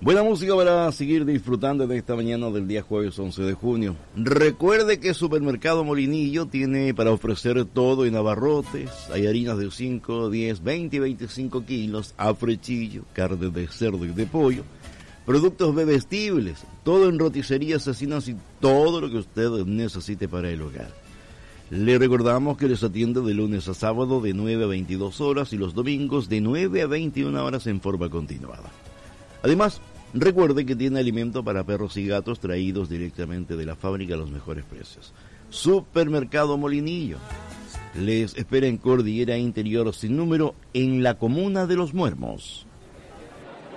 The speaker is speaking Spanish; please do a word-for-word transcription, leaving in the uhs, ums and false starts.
Buena música para seguir disfrutando de esta mañana del día jueves once de junio. Recuerde que Supermercado Molinillo tiene para ofrecer todo en abarrotes. Hay harinas de cinco, diez, veinte y veinticinco kilos, afrechillo, carne de cerdo y de pollo, productos bebestibles, todo en roticerías, asesinas y todo lo que usted necesite para el hogar. Le recordamos que les atiende de lunes a sábado de nueve a veintidós horas y los domingos de nueve a veintiuna horas en forma continuada. Además, recuerde que tiene alimento para perros y gatos traídos directamente de la fábrica a los mejores precios. Supermercado Molinillo les espera en Cordillera Interior sin número en la comuna de Los Muermos.